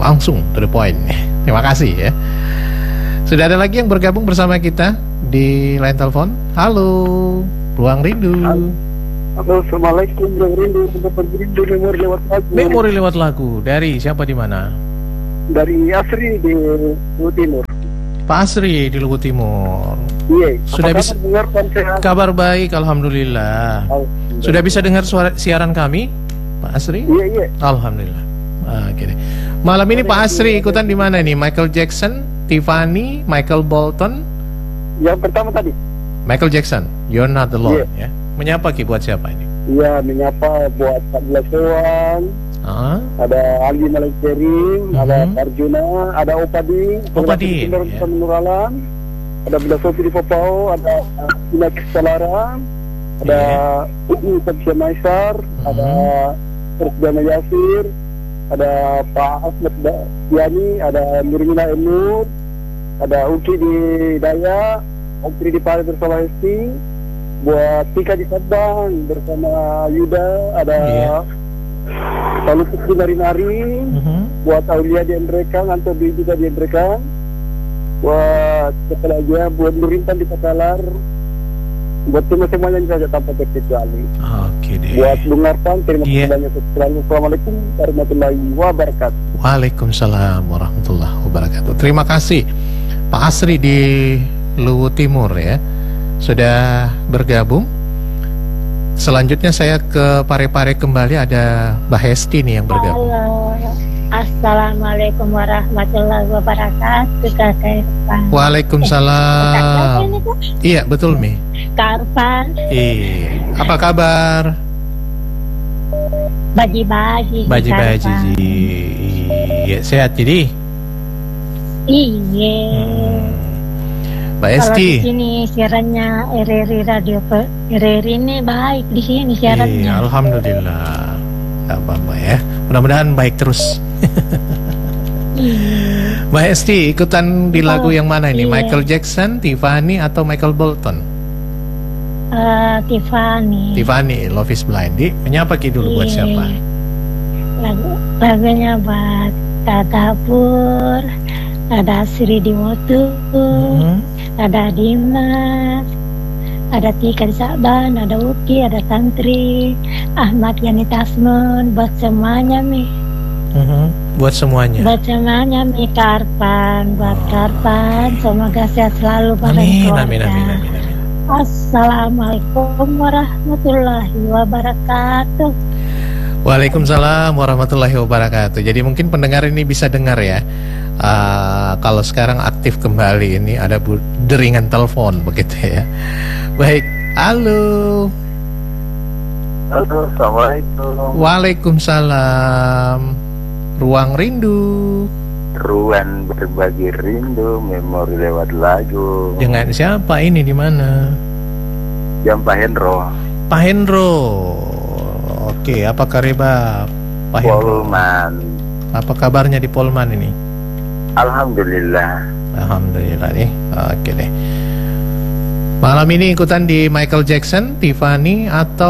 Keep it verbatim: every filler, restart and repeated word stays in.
langsung to the point. Terima kasih ya. Sudah ada lagi yang bergabung bersama kita di line telepon. Halo, Ruang Rindu. Halo, Halo Assalamualaikum. Ruang Rindu, Rindu memori lewat lagu. Memori lewat lagu dari siapa, di mana? Dari Asri di Luwu Timur. Pak Asri di Luwu Timur. Iya. Sudah bisa mendengarkan saya? Kabar baik, alhamdulillah. Alhamdulillah. Sudah bisa dengar suara siaran kami, Pak Asri? Iya iya. Alhamdulillah. Ah, gini. Malam ini Pak Asri ikutan di mana nih? Michael Jackson, Tiffany, Michael Bolton? Yang pertama tadi. Michael Jackson, You're Not Alone. Yeah. Ya. Menyapa Ki buat siapa ini? Iya, menyapa buat Fadila Sowan, Ah, ada Ali Malaikirim, Mhm. ada Arjuna, ada Opading, Opading, Pendengar ya. Penuralan, ada Bila Sofi di Popau, ada Inak Salarang, ada Ugi Sabsia Maisar, ada Persdana Yasir, ada Pak Ahmad Yani, ada Nurmina Enur, ada Uki di Daya, Okri di Pari bersama Hesti, buat Tika di Sabang bersama Yuda, ada Iya. Lalu di Nari-Nari, Mhm. buat Aulia di Endrekang, Anto Dwi juga di Endrekang, buat siapa lagi ya, buat Nurintan di Pakalar, buat semua semuanya yang saja tanpa terkecuali. Oke deh. Buat Bung Arfan, terima kasih Iya. banyak. Assalamualaikum warahmatullahi wabarakatuh. Waalaikumsalam warahmatullahi wabarakatuh. Terima kasih Pak Asri di Luwu Timur ya, sudah bergabung. Selanjutnya saya ke Pare-Pare kembali, ada Mbak Hesti nih yang bergabung. Halo, assalamualaikum warahmatullahi wabarakatuh, Kakak Irfan. Waalaikumsalam. Iya betul Mi. Kak Irfan, Iya. Apa kabar? baji-baji. Baji-baji. Kak Irfan. Iya sehat jadi. Iya. Hmm. Mbak Kalau Hesti. di sini siarannya R R I Radio Pe- R R I ini baik di sini siarannya. Iya, alhamdulillah. Gak apa-apa ya. Mudah-mudahan baik terus. Iya. Mbak Hesti ikutan di lagu Oh, yang mana ini? iya. Michael Jackson, Tiffany atau Michael Bolton? Eh, Tiffany. Tiffany, Love is Blind. Di, menyapa Ki dulu buat Iya. siapa? Lagu, lagunya buat Kak Pur, ada Sri Dimotu, Mhm. ada Dimas, ada Tika di Saban, ada Uki, ada Tantri, Ahmad Yani Tasmun, buat semuanya Mi, Mhm. Buat semuanya. buat semuanya Mi Karpan, buat Karpan, semoga sehat selalu pada Amin, keluarga. amin, amin, amin, amin. Assalamualaikum warahmatullahi wabarakatuh. Waalaikumsalam warahmatullahi wabarakatuh. Jadi mungkin pendengar ini bisa dengar ya. Uh, kalau sekarang aktif kembali ini ada bu- deringan telepon begitu ya. Baik, halo. Halo, assalamualaikum. Waalaikumsalam. Ruang Rindu. Ruang berbagi rindu, memori lewat lagu. Dengan siapa ini, di mana? Jam Pak Hendro. Pak Hendro. Oke, apa kabar Pak Hendro? Polman. Apa kabarnya di Polman ini? Alhamdulillah. Alhamdulillah nih. Oke deh. Malam ini ikutan di Michael Jackson, Tiffany atau